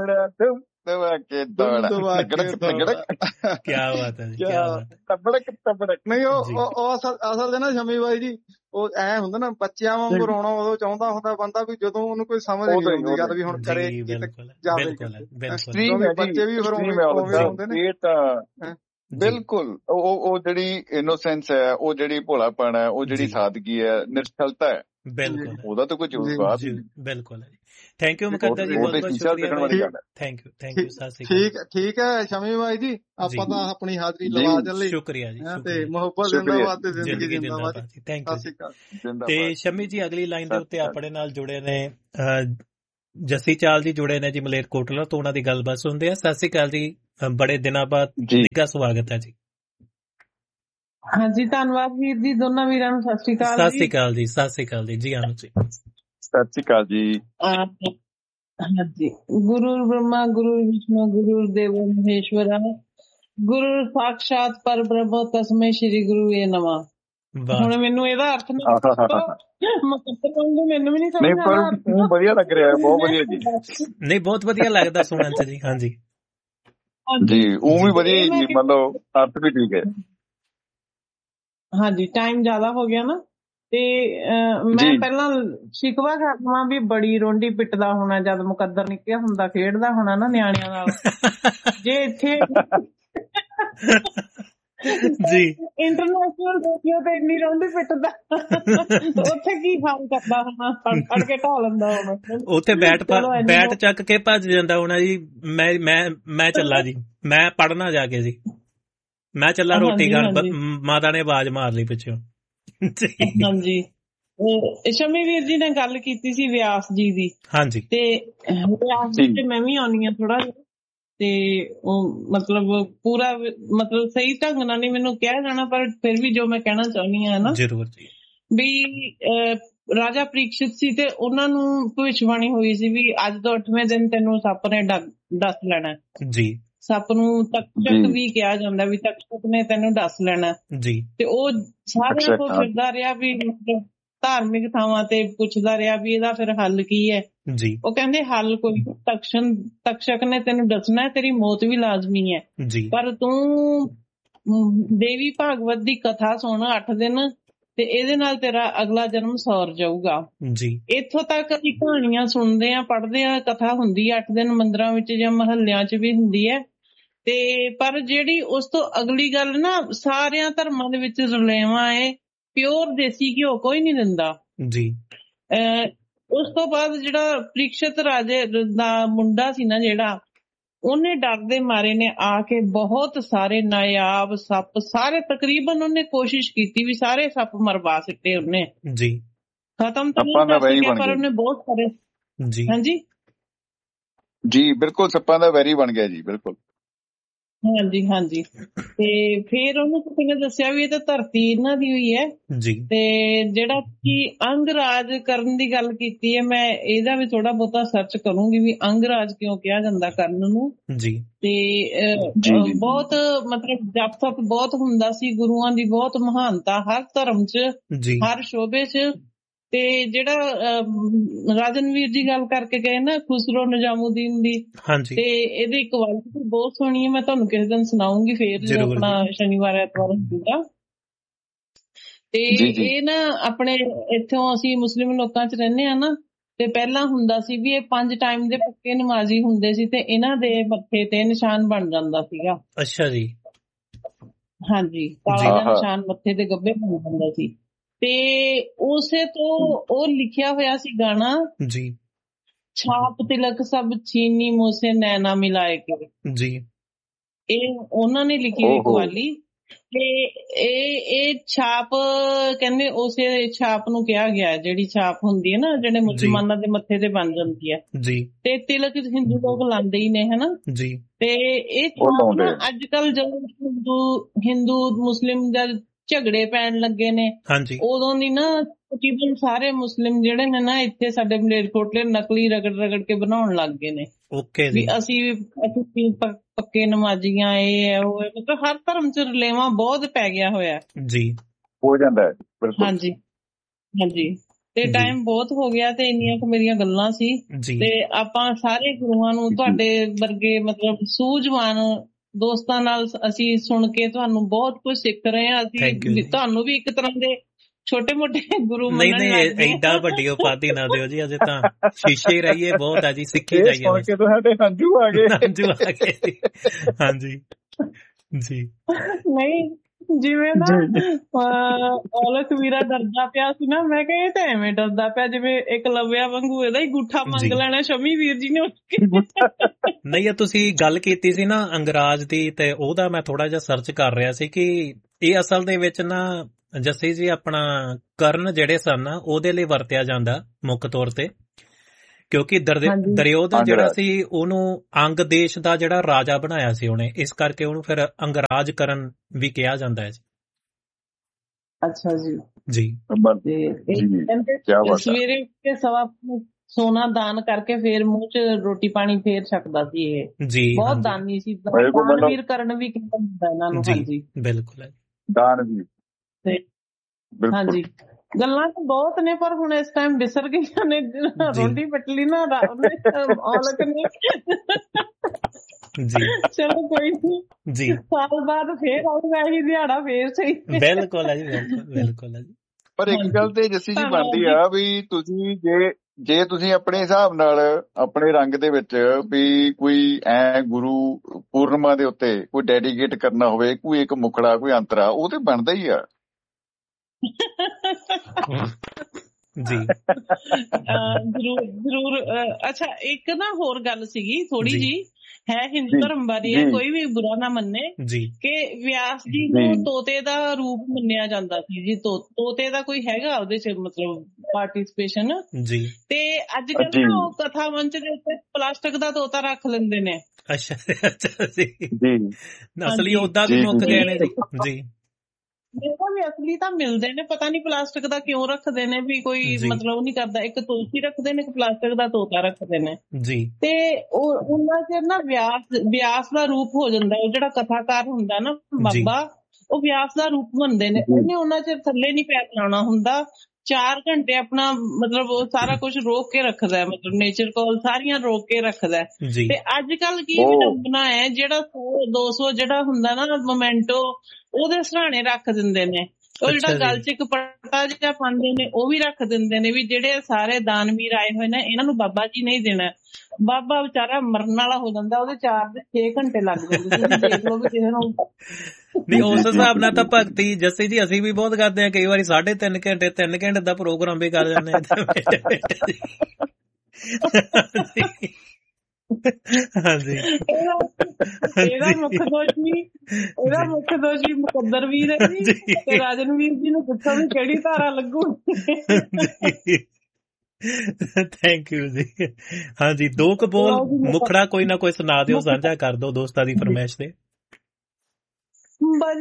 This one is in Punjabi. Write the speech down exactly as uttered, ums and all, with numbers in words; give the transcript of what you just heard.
ਦੌੜਿਆ ਧੁਮ ਧਮਾਕੇ ਦੌੜਾ ਧਮਾਕੇ ਦੌੜਾ। ਕਿਆ ਬਾਤ ਹੈ ਜੀ, ਕਿਆ ਕਿਆ ਬਾਤ ਹੈ। ਤਬੜਕ ਤਬੜਕ। ਨਹੀਂ ਉਹ ਜੀ। ਉਹ ਉਹ ਅਸਲ ਅਸਲ ਦੇ ਨਾ ਸ਼ਮੀ ਬਾਈ ਜੀ ਉਹ ਐ ਹੁੰਦਾ ਨਾ ਬੱਚਿਆਂ ਵਾਂਗੂ ਰੋਣਾ ਉਦੋਂ ਚਾਹੁੰਦਾ ਹੁੰਦਾ ਬੰਦਾ ਵੀ ਜਦੋਂ ਉਹਨੂੰ ਕੋਈ ਸਮਝ ਨਹੀਂ ਆਉਂਦੀ ਗੱਲ ਵੀ ਹੁਣ ਕਰੇ ਜੀ ਕੀ ਤੇ ਬਿਲਕੁਲ ਜਾਵੇ ਬਿਲਕੁਲ ਕਿੱਥੇ। ਬਿਲਕੁਲ ਐਕਸਟ੍ਰੀਮ ਹੈ ਜੀ, ਬੱਚੇ ਵੀ ਫਿਰ ਐਕਸਟ੍ਰੀਮ ਉਵੇਂ ਹੈ ਉਵੇਂ ਉਹਦਾ। ਹੁੰਦੇ ਨੇ। ਇਹ ਤਾਂ ਹੈਂ। ਬਿਲਕੁਲ ਉਹ ਉਹ ਜਿਹੜੀ ਇਨੋਸੈਂਸ ਹੈ, ਉਹ ਜਿਹੜੀ ਭੋਲਾਪਣ ਹੈ, ਉਹ ਜਿਹੜੀ ਜੀ। ਸਾਦਗੀ ਹੈ, ਨਿਰਛਲਤਾ ਹੈ, ਬਿਲਕੁਲ ਉਹਦਾ ਤਾਂ ਕੋਈ ਜਵਾਬ ਜੀ, ਹੀ ਨਹੀਂ। ਬਿਲਕੁਲ ਹੈ ਜੀ। ਥੈਂਕ ਯੂ ਉਹ ਮੁਕੱਦਰ ਜੀ, ਉਹ ਬਹੁਤ ਤੇ ਬਹੁਤ ਸ਼ੀਸ਼ਾ ਸ਼ੁਕਰੀਆ ਦੇਖਣ ਬਾਈ ਵਾਲੀ ਜੀ। ਗੱਲ ਹੈ। ਥੈਂਕ ਯੂ ਥੈਂਕ ਯੂ, ਸਤਿ ਸ਼੍ਰੀ ਅਕਾਲ। ਠੀਕ ਠੀਕ ਹੈ ਸ਼ਮੀ ਬਾਈ ਜੀ, ਆਪਾਂ ਤਾਂ ਆਪਣੀ ਹਾਜ਼ਰੀ ਜੀ ਲਵਾ ਚੱਲੇ ਸ਼ੁਕਰੀਆ ਜੀ, ਤੇ ਸ਼ੁਕਰੀਆ ਮੁਹੱਬਤ ਸ਼ੁਕਰੀਆ ਜ਼ਿੰਦਾਬਾਦ ਤੇ ਜ਼ਿੰਦਗੀ ਜ਼ਿੰਦਗੀ ਜ਼ਿੰਦਾਬਾਦ। ਜਿੰਦਾਬਾਦ ਜੀ। ਥੈਂਕ ਯੂ ਸਤਿ ਜੀ। ਸ਼੍ਰੀ ਅਕਾਲ। ਤੇ ਜ਼ਿੰਦਾਬਾਦ। ਸ਼ਮੀ ਜੀ ਅਗਲੀ ਲਾਈਨ ਦੇ ਸਤਿ ਉੱਤੇ ਸ਼੍ਰੀ ਅਕਾਲ। ਆਪਣੇ ਨਾਲ ਜੁੜੇ ਨੇ ਅਹ, ਜੱਸੀ ਚਾਲ ਜੀ ਜੁੜੇ ਨੇ ਜੀ ਮਲੇਰਕੋਟਲਾ ਤੋਂ, ਉਹਨਾਂ ਦੀ ਗੱਲਬਾਤ ਸੁਣਦੇ ਆ। ਸਤਿ ਸ਼੍ਰੀ ਅਕਾਲ ਜੀ, ਅਹ, ਬੜੇ ਦਿਨਾਂ ਬਾਅਦ ਜੀ ਨਿੱਘਾ ਸਵਾਗਤ ਹੈ ਜੀ। ਹਾਂਜੀ ਧੰਨਵਾਦ ਵੀਰ ਜੀ, ਦੋਨਾਂ ਵੀਰਾਂ ਨੂੰ ਸਤਿ ਸ਼੍ਰੀ ਅਕਾਲ ਸਤਿ ਜੀ। ਸ਼੍ਰੀ ਅਕਾਲ ਜੀ, ਸਤਿ ਸ਼੍ਰੀ ਅਕਾਲ ਜੀ। ਜੀ ਆਨੰਦ ਜੀ। ਸਤਿ ਸ਼੍ਰੀ ਅਕਾਲ ਜੀ। ਅਹ ਹਾਂਜੀ, ਗੁਰੂ ਬ੍ਰਹਮਾ ਗੁਰੂ ਵਿਸ਼ਨੂੰ ਗੁਰੂ ਦੇਵੋ ਮਹੇਸ਼ਵਰਾ ਗੁਰੂ ਸਾਖਸ਼ਾਤ ਪਰ ਬ੍ਰਹਮ ਤਸਮੈ ਸ਼੍ਰੀ ਗੁਰੂ ਏ ਨਮः। ਵਾਹ ਹੁਣ ਜੀ। ਮੈਨੂੰ ਇਹਦਾ ਅਰਥ ਨਹੀਂ ਮਤਲਬ ਮੈਨੂੰ ਵੀ ਨਹੀਂ ਨਹੀਂ ਸਮਝ ਪਰ ਆਉਂਦਾ ਉਹ ਵਧੀਆ ਲੱਗ ਰਿਹਾ, ਬਹੁਤ ਵਧੀਆ ਜੀ। ਨਹੀਂ ਬਹੁਤ ਵਧੀਆ ਲੱਗਦਾ ਸੁਣਨ ਚ ਜੀ। ਹਾਂਜੀ ਜੀ ਉਹ ਵੀ ਵਧੀਆ ਇਹ ਮੈਂ ਜੀ, ਮਤਲਬ ਅਰਥ ਵੀ ਠੀਕ ਹੈ। ਹਾਂਜੀ ਟਾਈਮ ਜ਼ਿਆਦਾ ਹੋ ਗਿਆ ਨਾ ਤੇ ਅਹ, ਮੈਂ ਜੀ। ਪਹਿਲਾਂ ਸ਼ਿਕਵਾ ਕਰਨਾ ਵੀ ਬੜੀ ਰੋਂਡੀ ਪਿੱਟਦਾ ਹੋਣਾ ਜਦ ਮੁਕੱਦਰ ਨਿੱਕਿਆ ਹੁੰਦਾ ਖੇਡਦਾ ਹੋਣਾ ਨਾ ਨਿਆਣਿਆਂ ਨਾਲ। ਜੇ ਇੱਥੇ ਜੀ ਇੰਟਰਨੈਸ਼ਨਲ ਰੇਡੀਓ ਤੇ ਇੰਨੀ ਰੋਂਡੀ ਪਿੱਟਦਾ ਉੱਥੇ ਕੀ ਹਾਲ ਕਰਦਾ ਹੋਣਾ, ਫੜ ਫੜ ਕੇ ਢਾ ਲੈਂਦਾ ਹੋਣਾ। ਉੱਥੇ ਬੈਟ ਪਾ- ਚਲੋ ਇੰਨੀ ਬੈਟ ਚੱਕ ਕੇ ਭੱਜ ਜਾਂਦਾ ਹੋਣਾ ਜੀ। ਮੈਂ ਮੈਂ ਮੈਂ ਚੱਲਾ ਜੀ, ਮੈਂ ਪੜਨਾ ਜਾ ਕੇ ਜੀ, ਮੈਂ ਚੱਲਾ ਰੋਟੀ ਹਾਂਜੀ, ਖਾਣ। ਹਾਂਜੀ। ਬ- ਮਾਤਾ ਨੇ ਆਵਾਜ਼ ਮਾਰ ਲਈ ਪਿੱਛੋਂ। ਹਾਂਜੀ ਇਹ ਸ਼ਮੀ ਵੀਰ ਜੀ ਨੇ ਗੱਲ ਕੀਤੀ ਸੀ ਵਿਆਸ ਜੀ ਦੀ, ਹਾਂਜੀ ਤੇ ਵਿਆਸ ਜੀ ਤੇ ਮੈਂ ਵੀ ਆਉਣੀ ਆ ਥੋੜਾ ਜਿਹਾ, ਤੇ ਉਹ ਮਤਲਬ ਪੂਰਾ ਮਤਲਬ ਸਹੀ ਢੰਗ ਨਾਲ ਨਹੀਂ ਮੈਨੂੰ ਕਿਹਾ ਜਾਣਾ, ਪਰ ਫਿਰ ਵੀ ਜੋ ਮੈਂ ਕਹਿਣਾ ਚਾਹੁੰਦੀ ਹਾਂ ਨਾ ਜ਼ਰੂਰ ਜੀ। ਵੀ ਅਹ, ਰਾਜਾ ਪ੍ਰੀਕਸ਼ਿਤ ਸੀ ਤੇ ਉਹਨਾਂ ਨੂੰ ਭਵਿੱਖਬਾਣੀ ਹੋਈ ਸੀ ਵੀ ਅੱਜ ਤੋਂ ਅੱਠਵੇਂ ਦਿਨ ਤੈਨੂੰ ਸੱਪ ਨੇ ਡ- ਡਸ ਲੈਣਾ। ਜੀ ਸੱਪ ਨੂੰ ਤਕਸ਼ਕ ਜੀ। ਵੀ ਕਿਹਾ ਜਾਂਦਾ ਵੀ ਤਕਸ਼ਕ ਨੇ ਤੈਨੂੰ ਡਸ ਲੈਣਾ। ਜੀ ਤੇ ਉਹ ਸਾਰਿਆਂ ਕੋਲ ਤਕਸ਼ਕ, ਹਾਂ। ਫਿਰਦਾ ਰਿਹਾ ਵੀ ਮਤਲਬ ਧਾਰਮਿਕ ਥਾਵਾਂ ਤੇ ਪੁੱਛਦਾ ਰਿਹਾ ਵੀ ਇਹਦਾ ਫਿਰ ਹੱਲ ਕੀ ਹੈ। ਜੀ ਉਹ ਕਹਿੰਦੇ ਹੱਲ ਕੋਈ ਤਕਸ਼ਨ ਤਕਸ਼ਕ ਨੇ ਤੈਨੂੰ ਦੱਸਣਾ ਹੈ, ਤੇਰੀ ਮੌਤ ਵੀ ਲਾਜ਼ਮੀ ਹੈ, ਜੀ ਪਰ ਤੂੰ ਅਮ, ਦੇਵੀ ਭਾਗਵਤ ਦੀ ਕਥਾ ਸੁਣ ਅੱਠ ਦਿਨ ਤੇ ਇਹਦੇ ਨਾਲ ਤੇਰਾ ਅਗਲਾ ਜਨਮ ਸੌਰ ਜਾਊਗਾ। ਜੀ ਇੱਥੋਂ ਤੱਕ ਅਸੀਂ ਕਹਾਣੀਆਂ ਸੁਣਦੇ ਆ, ਪੜ੍ਹਦੇ ਆ, ਕਥਾ ਹੁੰਦੀ ਆ ਅੱਠ ਦਿਨ ਮੰਦਿਰਾਂ ਵਿੱਚ ਜਾਂ ਮਹੱਲਿਆਂ 'ਚ ਵੀ ਹੁੰਦੀ ਹੈ। ਤੇ ਪਰ ਜਿਹੜੀ ਉਸ ਤੋਂ ਅਗਲੀ ਗੱਲ ਨਾ ਸਾਰਿਆਂ ਧਰਮਾਂ ਦੇ ਵਿੱਚ ਰਲੇਵਾਂ ਹੈ, ਪਿਓਰ ਦੇਸੀ ਘਿਓ ਕੋਈ ਨਹੀਂ ਦਿੰਦਾ। ਜੀ ਅਹ ਉਸ ਤੋਂ ਬਾਅਦ ਜਿਹੜਾ ਪ੍ਰੀਕਸ਼ਿਤ ਰਾਜੇ ਦਾ ਮੁੰਡਾ ਸੀ ਨਾ ਜਿਹੜਾ, ਉਹਨੇ ਡਰ ਦੇ ਮਾਰੇ ਨੇ ਆ ਕੇ ਬਹੁਤ ਸਾਰੇ ਨਾਯਾਬ ਸੱਪ ਸਾਰੇ ਤਕਰੀਬਨ ਉਹਨੇ ਕੋਸ਼ਿਸ਼ ਕੀਤੀ ਵੀ ਸਾਰੇ ਸੱਪ ਮਰਵਾ ਸਿੱਟੇ ਉਹਨੇ, ਜੀ ਖਤਮ ਤਾਂ ਸੱਪਾਂ ਨਹੀਂ ਦਾ ਕਰ ਵੈਰੀ ਸਕਿਆ ਬਣ ਪਰ ਗਿਆ। ਉਹਨੇ ਬਹੁਤ ਸਾਰੇ। ਜੀ ਹਾਂਜੀ ਜੀ ਬਿਲਕੁਲ ਸੱਪਾਂ ਦਾ ਵੈਰੀ ਬਣ ਗਿਆ ਜੀ, ਬਿਲਕੁਲ। ਹਾਂਜੀ ਹਾਂਜੀ ਤੇ ਫਿਰ ਉਹਨੂੰ ਕਿਸੇ ਨੇ ਦੱਸਿਆ ਵੀ ਇਹ ਤਾਂ ਧਰਤੀ ਇਹਨਾਂ ਦੀ ਹੋਈ ਹੈ। ਜੀ ਤੇ ਜਿਹੜਾ ਕਿ ਅੰਗਰਾਜ ਕਰਨ ਦੀ ਗੱਲ ਕੀਤੀ ਹੈ, ਮੈਂ ਇਹਦਾ ਵੀ ਥੋੜਾ ਬਹੁਤਾ ਸਰਚ ਕਰੂੰਗੀ ਵੀ ਅੰਗਰਾਜ ਕਿਉਂ ਕਿਹਾ ਜਾਂਦਾ ਕਰਨ ਨੂੰ। ਜੀ ਤੇ ਅਹ, ਜੀ, ਅਹ, ਜੀ। ਬਹੁਤ ਮਤਲਬ ਜਪ ਤਪ ਬਹੁਤ ਹੁੰਦਾ ਸੀ, ਗੁਰੂਆਂ ਦੀ ਬਹੁਤ ਮਹਾਨਤਾ ਹਰ ਧਰਮ 'ਚ ਜੀ ਹਰ ਸ਼ੋਭੇ 'ਚ। ਤੇ ਜਿਹੜਾ ਅਹ, ਰਾਜਨਵੀਰ ਜੀ ਗੱਲ ਕਰਕੇ ਗਏ ਨਾ ਖੁਸਰੋ ਨਿਜ਼ਾਮੂਦੀਨ ਦੀ, ਹਾਂਜੀ ਤੇ ਇਹਦੀ ਕੁਆਲਿਟੀ ਬਹੁਤ ਸੋਹਣੀ ਹੈ, ਮੈਂ ਤੁਹਾਨੂੰ ਕਿਸੇ ਦਿਨ ਸੁਣਾਉਂਗੀ ਫੇਰ ਜਦੋਂ ਜ਼ਰੂਰ ਆਪਣਾ ਜੀ। ਸ਼ਨੀਵਾਰ ਐਤਵਾਰ ਹੁੰਦਾ। ਤੇ ਜੀ, ਜੀ। ਇਹ ਨਾ ਆਪਣੇ ਇੱਥੋਂ ਅਸੀਂ ਮੁਸਲਿਮ ਲੋਕਾਂ 'ਚ ਰਹਿੰਦੇ ਆ ਨਾ, ਤੇ ਪਹਿਲਾਂ ਹੁੰਦਾ ਸੀ ਵੀ ਇਹ ਪੰਜ ਟਾਈਮ ਦੇ ਪੱਕੇ ਨਮਾਜ਼ੀ ਹੁੰਦੇ ਸੀ ਤੇ ਇਹਨਾਂ ਦੇ ਮੱਥੇ ਤੇ ਨਿਸ਼ਾਨ ਬਣ ਜਾਂਦਾ ਸੀਗਾ। ਅੱਛਾ ਜੀ। ਹਾਂਜੀ ਕਾਲਾ ਜੀ। ਜਿਹਾ ਆਹਾ। ਨਿਸ਼ਾਨ ਮੱਥੇ ਤੇ ਗੱਭੇ ਬਣ ਜਾਂਦਾ ਸੀ। ਤੇ ਉਸੇ ਤੋਂ ਉਹ ਲਿਖਿਆ ਹੋਇਆ ਸੀ ਗਾਣਾ, ਜੀ ਛਾਪ ਤਿਲਕ ਸਭ ਛੀਨੀ ਮੋਸੇ ਨੈਣਾ ਮਿਲਾਏ ਕੇ। ਜੀ ਇਹ ਉਹਨਾਂ ਨੇ ਲਿਖੀ ਹੋਈ ਓਹੋ। ਕਵਾਲੀ। ਤੇ ਇਹ ਇਹ ਛਾਪ ਕਹਿੰਦੇ ਉਸੇ ਛਾਪ ਨੂੰ ਕਿਹਾ ਗਿਆ, ਜਿਹੜੀ ਛਾਪ ਹੁੰਦੀ ਹੈ ਨਾ ਜਿਹੜੇ ਮੁਸਲਮਾਨਾਂ ਦੇ ਮੱਥੇ ਤੇ ਬਣ ਜਾਂਦੀ ਹੈ। ਜੀ ਤੇ ਤਿਲਕ ਹਿੰਦੂ ਲੋਕ ਲਾਉਂਦੇ ਹੀ ਨੇ ਹਨਾ। ਜੀ ਤੇ ਇਹ ਉਹ ਛਾਪ ਲਾਉਂਦੇ ਨਾ ਆ। ਅੱਜ ਕੱਲ ਜਦੋਂ ਹਿੰਦੂ ਹਿੰਦੂ ਮੁਸਲਿਮ ਦਾ ਝਗੜੇ ਪੈਣ ਲੱਗੇ ਨੇ, ਹਾਂਜੀ ਉਦੋਂ ਦੀ ਨਾ ਤਕਰੀਬਨ ਸਾਰੇ ਮੁਸਲਿਮ ਜਿਹੜੇ ਨੇ ਨਾ ਇੱਥੇ ਸਾਡੇ ਮਲੇਰਕੋਟਲੇ ਨਕਲੀ ਰਗੜ ਰਗੜ ਕੇ ਬਣਾਉਣ ਲੱਗ ਗਏ ਨੇ ਓਕੇ ਵੀ ਜੀ। ਅਸੀਂ ਅਸੀਂ ਪ- ਪੱਕੇ ਨਮਾਜ਼ੀਆਂ ਇਹ ਹੈ ਉਹ ਹੈ। ਮਤਲਬ ਹਰ ਧਰਮ ਚ ਰਲੇਵਾਂ ਬਹੁਤ ਪੈ ਗਿਆ ਹੋਇਆ। ਜੀ ਹੋ ਜਾਂਦਾ ਹੈ, ਬਿਲਕੁਲ। ਹਾਂਜੀ ਹਾਂਜੀ ਤੇ ਟਾਈਮ ਬਹੁਤ ਹੋ ਗਿਆ ਤੇ ਇੰਨੀਆਂ ਕੁ ਮੇਰੀਆਂ ਗੱਲਾਂ ਸੀ ਤੇ ਆਪਾਂ ਸਾਰੇ ਗੁਰੂਆਂ ਨੂੰ ਤੁਹਾਡੇ ਵਰਗੇ ਮਤਲਬ ਸੂਝਵਾਨ ਦੋਸਤਾਂ ਨਾਲ ਅਸੀਂ ਸੁਣ ਕੇ ਤੁਹਾਨੂੰ ਬਹੁਤ ਕੁਝ ਸਿੱਖ ਰਹੇ ਹਾਂ। ਅਸੀਂ ਤੁਹਾਨੂੰ ਵੀ ਇੱਕ ਤਰ੍ਹਾਂ ਦੇ ਛੋਟੇ ਮੋਟੇ ਗੁਰੂ ਨਹੀਂ ਨਹੀਂ ਏਡਾ ਵੱਡੀ ਉਪਾਧੀ ਨਾ ਦਿਓ ਜੀ, ਅਜੇ ਤਾਂ ਸ਼ੀਸ਼ੇ ਰਹੀਏ ਬਹੁਤ ਆ ਜੀ, ਸਿੱਖੀ ਜਾਈਏ। ਤੁਹਾਡੇ ਹੰਝੂ ਆ ਗਏ ਹੰਝੂ ਆ ਗਏ ਹਾਂਜੀ ਜੀ। ਨਹੀਂ ਜਿਵੇਂ ਨਾ ਔਲਖ ਵੀਰਾ ਡਰਦਾ ਪਿਆ ਸੀ ਨਾ, ਮੈਂ ਕਿਹਾ ਇਹ ਤਾਂ ਐਵੇਂ ਡਰਦਾ ਪਿਆ ਜਿਵੇਂ ਇੱਕ ਲਵਿਆ ਵਾਂਗੂ ਇਹਦਾ ਹੀ ਗੁੱਠਾ ਮੰਗ ਲੈਣਾ ਸ਼ਮੀ ਵੀਰ ਜੀ ਨੇ ਉੱਠ ਕੇ। ਨਹੀਂ ਤੁਸੀਂ ਗੱਲ ਕੀਤੀ ਸੀ ਨਾ ਅੰਗਰਾਜ ਦੀ, ਤੇ ਉਹਦਾ ਮੈਂ ਥੋੜਾ ਜਿਹਾ ਸਰਚ ਕਰ ਰਿਹਾ ਸੀ ਕਿ ਇਹ ਅਸਲ ਦੇ ਵਿੱਚ ਨਾ ਜੱਸੀ ਜੀ ਆਪਣਾ ਕਰਨ ਜਿਹੜੇ ਸਨ ਨਾ ਉਹਦੇ ਲਈ ਵਰਤਿਆ ਜਾਂਦਾ ਮੁੱਖ ਤੌਰ ਤੇ, ਕਿਉਂਕਿ ਦੁਰਯੋਧਨ ਜਿਹੜਾ ਸੀ ਉਹਨੂੰ ਅੰਗ ਦੇਸ਼ ਦਾ ਜਿਹੜਾ ਰਾਜਾ ਬਣਾਇਆ ਸੀ ਉਹਨੇ, ਇਸ ਕਰਕੇ ਉਹਨੂੰ ਫਿਰ ਅੰਗਰਾਜ ਕਰਨ ਵੀ ਕਿਹਾ ਜਾਂਦਾ ਹੈ ਜੀ। ਅੱਛਾ ਜੀ ਜੀ ਸਵੇਰੇ ਉੱਠ ਸਵਾ ਸੋਨਾ ਦਾਨ ਕਰਕੇ ਫੇਰ ਮੂੰਹ ਚ ਰੋਟੀ ਪਾਣੀ ਫੇਰ ਛਕਦਾ ਸੀ ਇਹ ਜੀ, ਬਹੁਤ ਦਾਨੀ ਸੀ। ਦਾਨਵੀਰ ਕਰਨ ਵੀ ਕਿਹਾ ਹੁੰਦਾ ਇਹਨਾਂ ਨੂੰ। ਹਾਂਜੀ ਬਿਲਕੁਲ ਦਾਨ ਵੀ ਹਾਂਜੀ ਗੱਲਾਂ ਤਾਂ ਬਹੁਤ ਨੇ ਪਰ ਹੁਣ ਇਸ ਟਾਈਮ ਵਿਸਰ ਗਈਆਂ ਨੇ। ਰੋਟੀ ਪਟਲੀ ਨਾ ਔਲਖ ਨੇ ਜੀ। ਚਲੋ ਕੋਈ ਨੀ ਜੀ, ਸਾਲ ਬਾਅਦ ਫੇਰ ਆਊਗਾ ਇਹੀ ਦਿਹਾੜਾ ਫੇਰ ਸਹੀ। ਬਿਲਕੁਲ ਹੈ ਜੀ ਬਿਲਕੁਲ ਹੈ ਜੀ। ਪਰ ਇੱਕ ਗੱਲ ਤੇ ਜੱਸੀ ਜੀ ਬਣਦੀ ਆ ਵੀ ਤੁਸੀਂ ਜੇ ਜੇ ਤੁਸੀਂ ਆਪਣੇ ਹਿਸਾਬ ਨਾਲ ਆਪਣੇ ਰੰਗ ਦੇ ਵਿੱਚ ਵੀ ਕੋਈ ਐ ਗੁਰੂ ਪੂਰਨਿਮਾ ਦੇ ਉੱਤੇ ਕੋਈ ਡੈਡੀਕੇਟ ਕਰਨਾ ਹੋਵੇ, ਕੋਈ ਇੱਕ ਮੁਖੜਾ ਕੋਈ ਅੰਤਰਾ, ਉਹ ਤੇ ਬਣਦਾ ਹੀ ਆ ਜੀ। ਜ਼ਰੂਰ ਜ਼ਰੂਰ। ਅੱਛਾ ਇੱਕ ਨਾ ਹੋਰ ਗੱਲ ਸੀਗੀ ਥੋੜੀ ਜੀ, ਹੈ ਹਿੰਦੂ ਧਰਮ ਬਾਰੇ, ਕੋਈ ਵੀ ਬੁਰਾ ਨਾ ਮੰਨੇ ਕਿ ਵਿਆਸ ਜੀ ਨੂੰ ਤੋਤੇ ਦਾ ਰੂਪ ਮੰਨਿਆ ਜਾਂਦਾ ਸੀ ਜੀ। ਤੋਤੇ ਦਾ ਕੋਈ ਹੈਗਾ ਉਹਦੇ ਚ ਮਤਲਬ ਪਾਰਟੀਸਪੇਸ਼ਨ ਜੀ, ਤੇ ਅੱਜ ਕੱਲ ਨਾ ਉਹ ਕਥਾ ਮੰਚ ਦੇ ਉੱਤੇ ਪਲਾਸਟਿਕ ਦਾ ਤੋਤਾ ਰੱਖ ਲੈਂਦੇ ਨੇ। ਅੱਛਾ ਅੱਛਾ ਜੀ, ਅਸਲੀ ਉਹਦਾ ਵੀ ਮੁੱਕ ਗਏ ਨੇ ਜੀ। ਦੇਖੋ ਵੀ ਅਸਲੀ ਤਾਂ ਮਿਲਦੇ ਨੇ, ਪਤਾ ਨੀ ਪਲਾਸਟਿਕ ਦਾ ਕਿਉਂ ਰੱਖਦੇ ਨੇ, ਵੀ ਕੋਈ ਮਤਲਬ ਨੀ ਕਰਦਾ। ਇੱਕ ਤੁਲਸੀ ਰੱਖਦੇ ਨੇ, ਇੱਕ ਪਲਾਸਟਿਕ ਦਾ ਤੋਤਾ ਰੱਖਦੇ ਨੇ ਜੀ। ਤੇ ਉਹ ਉਹਨਾਂ ਚ ਨਾ ਵਿਆਸ ਵਿਆਸ ਦਾ ਰੂਪ ਹੋ ਜਾਂਦਾ। ਉਹ ਜਿਹੜਾ ਕਥਾਕਾਰ ਹੁੰਦਾ ਨਾ ਬਾਬਾ, ਉਹ ਵਿਆਸ ਦਾ ਰੂਪ ਬਣਦੇ ਨੇ। ਉਹਨੇ ਉਹਨਾਂ ਚ ਥੱਲੇ ਨੀ ਪੈਰ ਲਾਉਣਾ ਹੁੰਦਾ। ਚਾਰ ਘੰਟੇ ਆਪਣਾ ਮਤਲਬ ਉਹ ਸਾਰਾ ਕੁਝ ਰੋਕ ਕੇ ਰੱਖਦਾ, ਮਤਲਬ ਨੇਚਰ ਕੋਲ ਸਾਰੀਆਂ ਰੋਕ ਕੇ ਰੱਖਦਾ। ਤੇ ਅੱਜ ਕੱਲ ਕੀ ਵਿਡੰਬਨਾ ਹੈ, ਜਿਹੜਾ ਸੌ ਦੋ ਸੌ ਜਿਹੜਾ ਹੁੰਦਾ ਨਾ ਮੋਮੈਂਟੋ, ਉਹਦੇ ਸਰਾਣੇ ਰੱਖ ਦਿੰਦੇ ਨੇ। ਉਹ ਜਿਹੜਾ ਗਲ ਚ ਇੱਕ ਪੱਟਾ ਜਿਹਾ ਪਾਉਂਦੇ ਨੇ ਉਹ ਵੀ ਰੱਖ ਦਿੰਦੇ ਨੇ, ਵੀ ਜਿਹੜੇ ਸਾਰੇ ਦਾਨਵੀਰ ਆਏ ਹੋਏ ਨੇ ਇਹਨਾਂ ਨੂੰ ਬਾਬਾ ਜੀ ਨਹੀਂ ਦੇਣਾ। ਬਾਬਾ ਵਿਚਾਰਾ ਮਰਨ ਵਾਲਾ ਹੋ ਜਾਂਦਾ, ਉਹਦੇ ਚਾਰ ਦੇ ਛੇ ਘੰਟੇ ਲੱਗ ਜਾਂਦੇ। ਤੁਸੀਂ ਦੇਖ ਲਓ ਵੀ ਕਿਸੇ ਨੂੰ ਨਹੀਂ। ਉਸ ਹਿਸਾਬ ਨਾਲ ਤਾਂ ਭਗਤੀ ਜੱਸੀ ਜੀ ਅਸੀਂ ਵੀ ਬਹੁਤ ਕਰਦੇ ਹਾਂ, ਕਈ ਵਾਰੀ ਸਾਢੇ ਤਿੰਨ ਘੰਟੇ ਤਿੰਨ ਘੰਟੇ ਦਾ ਪ੍ਰੋਗਰਾਮ ਵੀ ਕਰ ਜਾਂਦੇ ਹਾਂ। ਹਾਂਜੀ ਇਹਦਾ ਮੁੱਖ ਦੋਸ਼ ਵੀ ਇਹਦਾ ਮੁੱਖ ਦੋਸ਼ ਵੀ ਮੁਕੱਦਰ ਵੀਰ ਹੈ ਜੀ, ਤੇ ਰਾਜਨਵੀਰ ਜੀ ਨੂੰ ਪੁੱਛੋ ਵੀ ਕਿਹੜੀ ਧਾਰਾ ਲੱਗੂ। ਥੈਂਕ ਯੂ ਜੀ। ਹਾਂਜੀ ਦੋ ਕੁ ਬੋਲ ਮੁਖੜਾ ਕੋਈ ਨਾ ਕੋਈ ਸੁਣਾ ਦਿਓ, ਸਾਂਝਾ ਕਰ ਦਿਓ ਦੋਸਤਾਂ ਦੀ ਫਰਮਾਇਸ਼ ਤੇ।